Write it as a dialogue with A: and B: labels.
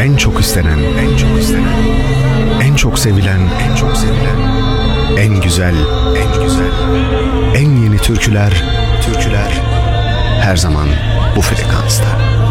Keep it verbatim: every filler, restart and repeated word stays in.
A: En çok istenen, en çok istenen, en çok sevilen, en çok sevilen, en güzel, en güzel, en yeni türküler, türküler her zaman bu frekansta.